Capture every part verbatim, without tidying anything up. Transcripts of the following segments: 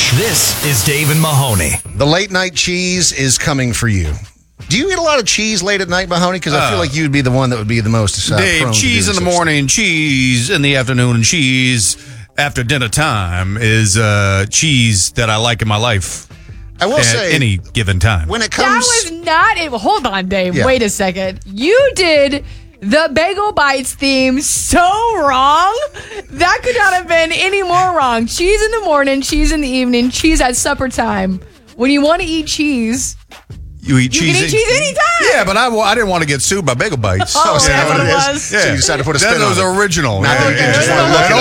This is Dave and Mahoney. The late night cheese is coming for you. Do you eat a lot of cheese late at night, Mahoney? Because I feel Uh, like you'd be the one that would be the most uh, Dave, prone to cheese do in the such morning, cheese in the afternoon, and cheese after dinner time is uh, cheese that I like in my life. I will at say, any given time. when it That comes... was not it. Hold on, Dave. Yeah. Wait a second. You did the Bagel Bites theme so wrong. That could not have been any more wrong. Cheese in the morning, cheese in the evening, cheese at supper time. When you want to eat cheese, You eat you cheese. can eat cheese anytime. Yeah, but I, I didn't want to get sued by Bagel Bites. Oh, is that that's what what it it is? was. So you decided to put a spin that on was it. original. Not that you just wanna look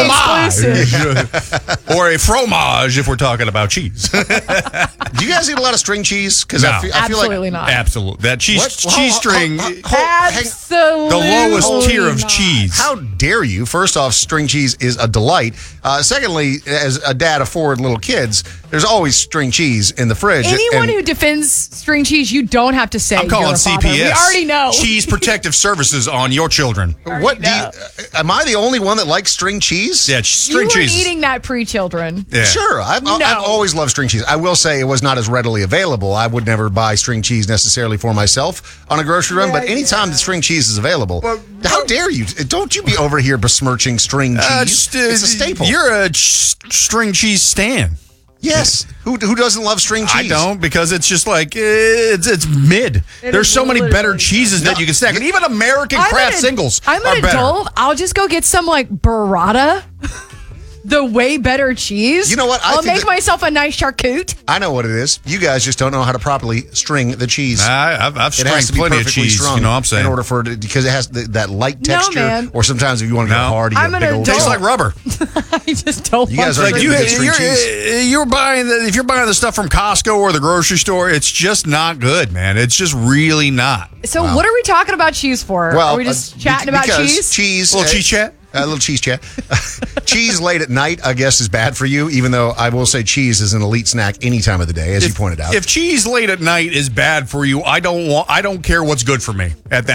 at an homage. Or a fromage if we're talking about cheese. Do you guys eat a lot of string cheese? Because I, No. feel, I feel Absolutely like... not. Absolutely. That cheese What? cheese Hold- string, hold- hold- hang- Absolutely. the lowest tier of not. cheese. How dare you? First off, string cheese is a delight. Uh, secondly, as a dad of four little kids, there's always string cheese in the fridge. Anyone and- who defends string cheese, you don't have to say I'm you're calling a C father. P S. We already know. Cheese Protective Services on your children. What do you, know. uh, am I the only one that likes string cheese? Yeah, You string were cheese. eating that pre-children. Yeah. Sure. I've, No. I've always loved string cheese. I will say it was not as readily available. I would never buy string cheese necessarily for myself on a grocery run, Yeah, but anytime yeah. the string cheese is available, Well, how dare you? Don't you be over here besmirching string cheese. Uh, just, uh, it's a staple. You're a ch- string cheese stan. yes. Who, who doesn't love string cheese? I don't, because it's just like, eh, it's it's mid. It There's is so many better literally- cheeses that No, you can stack. And you- even American I'm craft an ad- singles I'm are an better. adult. I'll just go get some like burrata. The way better cheese. You know what? I I'll think make that- myself a nice charcuterie. I know what it is. You guys just don't know how to properly string the cheese. I, I've, I've It has stringed to be plenty of perfectly cheese. strung You know what I'm saying? in order for it, because it has the, that light No, texture. man. Or sometimes if you want to go No. hard, you I'm get an big old. adult. Tastes like rubber. I just don't You want guys to. are Like Like you, you get string you're, cheese. you're buying the, if you're buying the stuff from Costco or the grocery store, it's just not good, man. It's just really not. So what are we talking about cheese for? Well, are we just uh, chatting be- about because cheese? Cheese. A little uh, cheese chat? A little cheese chat. Cheese late at night, I guess, is bad for you, even though I will say cheese is an elite snack any time of the day, as you pointed out. If cheese late at night is bad for you, I don't want. I don't care what's good for me at that.